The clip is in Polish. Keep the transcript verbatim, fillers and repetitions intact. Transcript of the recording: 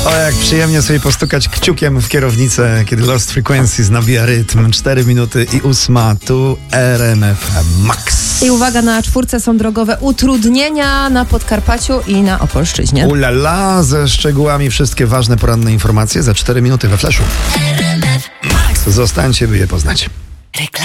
O, jak przyjemnie sobie postukać kciukiem w kierownicę, kiedy Lost Frequencies nabija rytm. cztery minuty i ósma, tu R M F Max. I uwaga, na czwórce są drogowe utrudnienia na Podkarpaciu i na Opolszczyźnie. Ulala, ze szczegółami wszystkie ważne poranne informacje za cztery minuty we Flashu. Zostańcie, by je poznać.